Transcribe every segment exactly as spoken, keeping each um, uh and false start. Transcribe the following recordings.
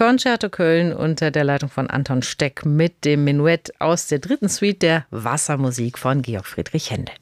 Concerto Köln unter der Leitung von Anton Steck mit dem Menuett aus der dritten Suite der Wassermusik von Georg Friedrich Händel.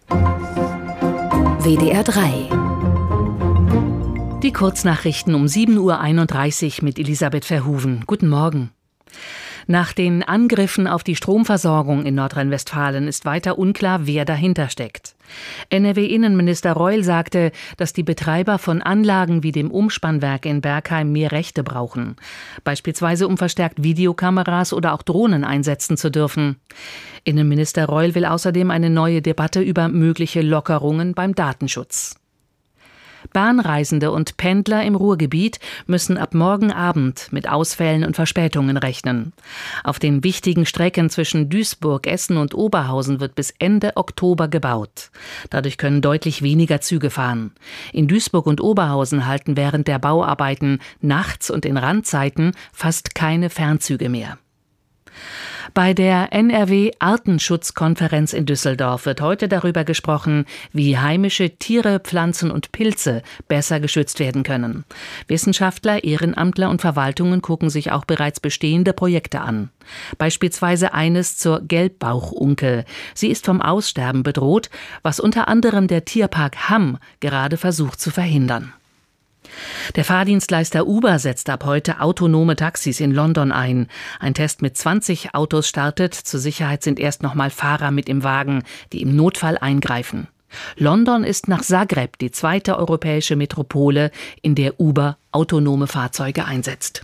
W D R drei. Die Kurznachrichten um sieben Uhr einunddreißig mit Elisabeth Verhoeven. Guten Morgen. Nach den Angriffen auf die Stromversorgung in Nordrhein-Westfalen ist weiter unklar, wer dahinter steckt. N R W-Innenminister Reul sagte, dass die Betreiber von Anlagen wie dem Umspannwerk in Bergheim mehr Rechte brauchen. Beispielsweise um verstärkt Videokameras oder auch Drohnen einsetzen zu dürfen. Innenminister Reul will außerdem eine neue Debatte über mögliche Lockerungen beim Datenschutz. Bahnreisende und Pendler im Ruhrgebiet müssen ab morgen Abend mit Ausfällen und Verspätungen rechnen. Auf den wichtigen Strecken zwischen Duisburg, Essen und Oberhausen wird bis Ende Oktober gebaut. Dadurch können deutlich weniger Züge fahren. In Duisburg und Oberhausen halten während der Bauarbeiten nachts und in Randzeiten fast keine Fernzüge mehr. Bei der N R W-Artenschutzkonferenz in Düsseldorf wird heute darüber gesprochen, wie heimische Tiere, Pflanzen und Pilze besser geschützt werden können. Wissenschaftler, Ehrenamtler und Verwaltungen gucken sich auch bereits bestehende Projekte an. Beispielsweise eines zur Gelbbauchunke. Sie ist vom Aussterben bedroht, was unter anderem der Tierpark Hamm gerade versucht zu verhindern. Der Fahrdienstleister Uber setzt ab heute autonome Taxis in London ein. Ein Test mit zwanzig Autos startet. Zur Sicherheit sind erst noch mal Fahrer mit im Wagen, die im Notfall eingreifen. London ist nach Zagreb die zweite europäische Metropole, in der Uber autonome Fahrzeuge einsetzt.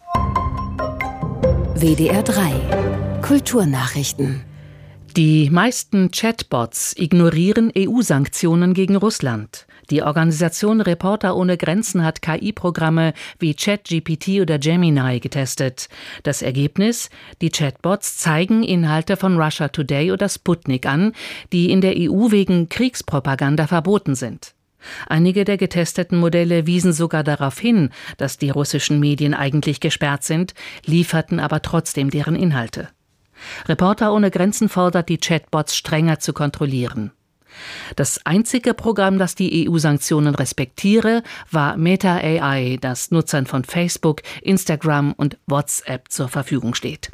W D R drei. Kulturnachrichten. Die meisten Chatbots ignorieren E U-Sanktionen gegen Russland. Die Organisation Reporter ohne Grenzen hat K I-Programme wie ChatGPT oder Gemini getestet. Das Ergebnis? Die Chatbots zeigen Inhalte von Russia Today oder Sputnik an, die in der E U wegen Kriegspropaganda verboten sind. Einige der getesteten Modelle wiesen sogar darauf hin, dass die russischen Medien eigentlich gesperrt sind, lieferten aber trotzdem deren Inhalte. Reporter ohne Grenzen fordert, die Chatbots strenger zu kontrollieren. Das einzige Programm, das die E U-Sanktionen respektiere, war Meta A I, das Nutzern von Facebook, Instagram und WhatsApp zur Verfügung steht.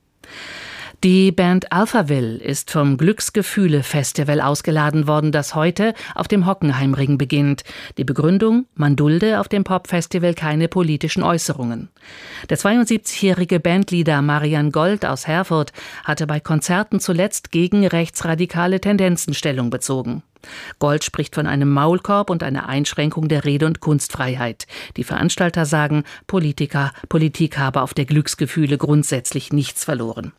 Die Band Alphaville ist vom Glücksgefühle-Festival ausgeladen worden, das heute auf dem Hockenheimring beginnt. Die Begründung: man dulde auf dem Popfestival keine politischen Äußerungen. Der zweiundsiebzigjährige Bandleader Marian Gold aus Herford hatte bei Konzerten zuletzt gegen rechtsradikale Tendenzen Stellung bezogen. Gold spricht von einem Maulkorb und einer Einschränkung der Rede- und Kunstfreiheit. Die Veranstalter sagen, Politiker, Politik habe auf der Glücksgefühle grundsätzlich nichts verloren.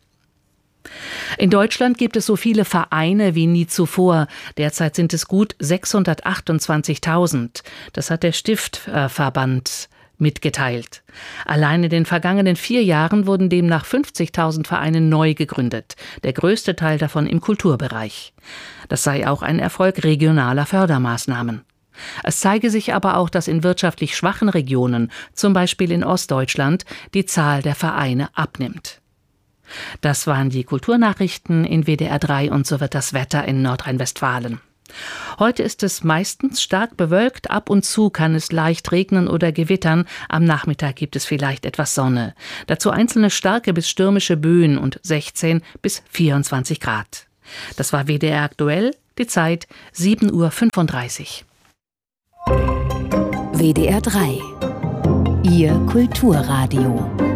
In Deutschland gibt es so viele Vereine wie nie zuvor. Derzeit sind es gut sechshundertachtundzwanzigtausend. Das hat der Stiftverband mitgeteilt. Allein in den vergangenen vier Jahren wurden demnach fünfzigtausend Vereine neu gegründet. Der größte Teil davon im Kulturbereich. Das sei auch ein Erfolg regionaler Fördermaßnahmen. Es zeige sich aber auch, dass in wirtschaftlich schwachen Regionen, zum Beispiel in Ostdeutschland, die Zahl der Vereine abnimmt. Das waren die Kulturnachrichten in W D R drei und so wird das Wetter in Nordrhein-Westfalen. Heute ist es meistens stark bewölkt, ab und zu kann es leicht regnen oder gewittern, am Nachmittag gibt es vielleicht etwas Sonne. Dazu einzelne starke bis stürmische Böen und sechzehn bis vierundzwanzig Grad. Das war W D R aktuell, die Zeit sieben Uhr fünfunddreißig. W D R drei. Ihr Kulturradio.